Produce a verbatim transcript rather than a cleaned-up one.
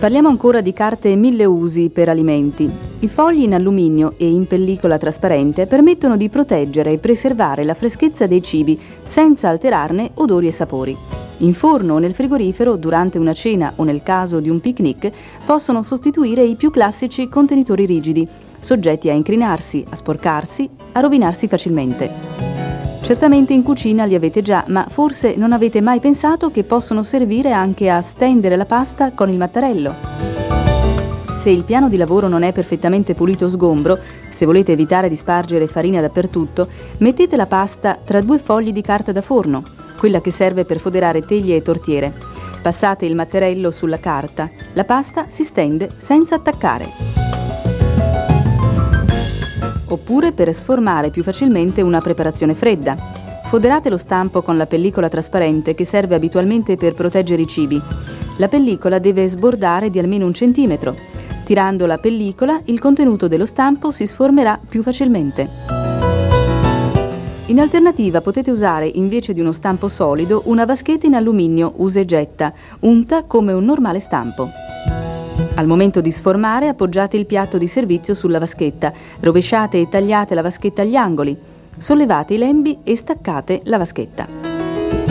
Parliamo ancora di carte mille usi per alimenti. I fogli in alluminio e in pellicola trasparente permettono di proteggere e preservare la freschezza dei cibi senza alterarne odori e sapori. In forno o nel frigorifero, durante una cena o nel caso di un picnic, possono sostituire i più classici contenitori rigidi, soggetti a incrinarsi, a sporcarsi, a rovinarsi facilmente. Certamente in cucina li avete già, ma forse non avete mai pensato che possono servire anche a stendere la pasta con il mattarello. Se il piano di lavoro non è perfettamente pulito o sgombro, se volete evitare di spargere farina dappertutto, mettete la pasta tra due fogli di carta da forno, quella che serve per foderare teglie e tortiere. Passate il mattarello sulla carta, la pasta si stende senza attaccare. Oppure per sformare più facilmente una preparazione fredda. Foderate lo stampo con la pellicola trasparente che serve abitualmente per proteggere i cibi. La pellicola deve sbordare di almeno un centimetro. Tirando la pellicola, il contenuto dello stampo si sformerà più facilmente. In alternativa potete usare, invece di uno stampo solido, una vaschetta in alluminio usa e getta, unta come un normale stampo. Al momento di sformare, appoggiate il piatto di servizio sulla vaschetta, rovesciate e tagliate la vaschetta agli angoli, sollevate i lembi e staccate la vaschetta.